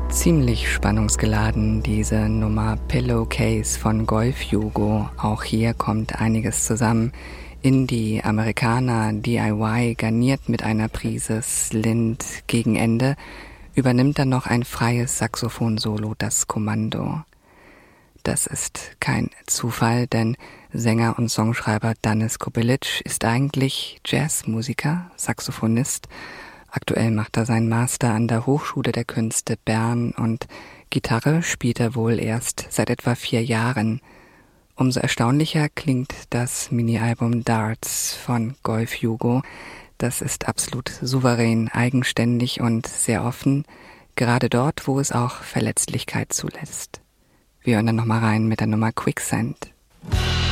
Ziemlich spannungsgeladen, diese Nummer Pillowcase von Golf Jugo. Auch hier kommt einiges zusammen. Indie, Amerikaner, DIY, garniert mit einer Prise Slint. Gegen Ende übernimmt dann noch ein freies Saxophon-Solo das Kommando. Das ist kein Zufall, denn Sänger und Songschreiber Danis Kobilic ist eigentlich Jazzmusiker, Saxophonist. Aktuell macht er seinen Master an der Hochschule der Künste Bern und Gitarre spielt er wohl erst seit etwa 4 Jahren. Umso erstaunlicher klingt das Mini-Album Darts von Golf Jugo. Das ist absolut souverän, eigenständig und sehr offen, gerade dort, wo es auch Verletzlichkeit zulässt. Wir hören dann nochmal rein mit der Nummer Quicksand.